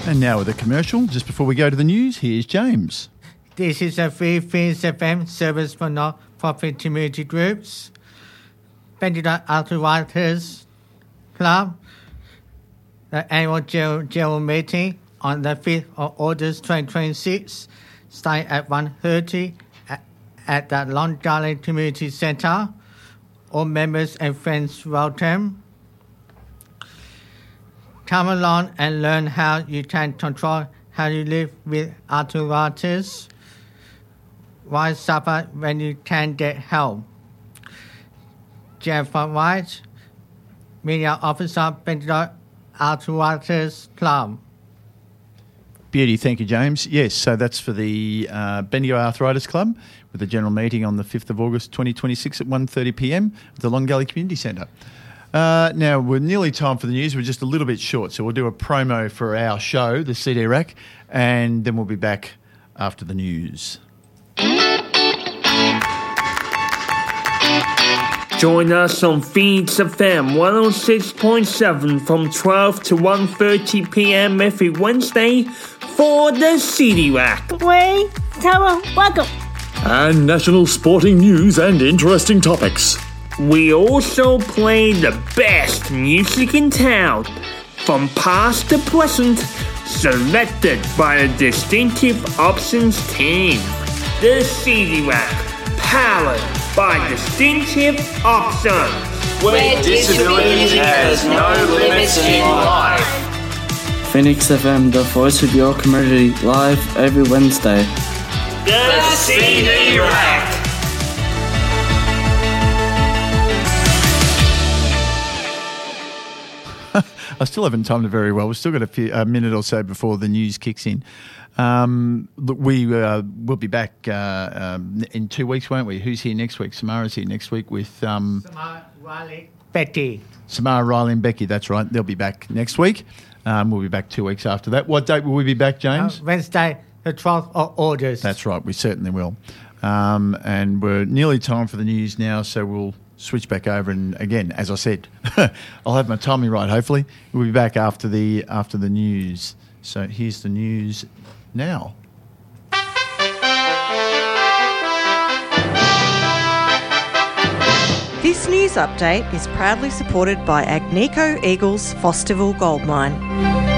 And now with a commercial. Just before we go to the news, here's James. This is a free Phoenix FM service for not-profit community groups. Bendigo Arthritis Club, the annual general meeting on the 5th of August 2026, starting at 1:30 at the Long Gully Community Centre. All members and friends welcome. Come along and learn how you can control how you live with arthritis. Why suffer when you can get help? Jennifer White, Media Officer, Bendigo Arthritis Club. Beauty, thank you, James. Yes, so that's for the Bendigo Arthritis Club with the general meeting on the 5th of August 2026 at 1:30 p.m. at the Long Gully Community Centre. Now, we're nearly time for the news. We're just a little bit short, so we'll do a promo for our show, the CD Rack, and then we'll be back after the news. Join us on Phoenix FM 106.7 from 12 to 1:30 p.m. every Wednesday for the CD Rack. Wayne, Tara, welcome. And national sporting news and interesting topics. We also play the best music in town, from past to present, selected by the Distinctive Options team. The CD Rack, powered by Distinctive Options, where disability has no limits in life. Phoenix FM, the voice of your community, live every Wednesday. The CD Rack. I still haven't timed it very well. We've still got a minute or so before the news kicks in. Look, we'll be back in 2 weeks, won't we? Who's here next week? Samara's here next week with... Samara, Riley, Becky. Samara, Riley and Becky, that's right. They'll be back next week. We'll be back 2 weeks after that. What date will we be back, James? Wednesday, the 12th of August. That's right. We certainly will. And we're nearly time for the news now, so we'll switch back over. And again, as I said, I'll have my timing right, hopefully. We'll be back after the news. So here's the news now. This news update is proudly supported by Agnico Eagles Fosterville Gold Mine.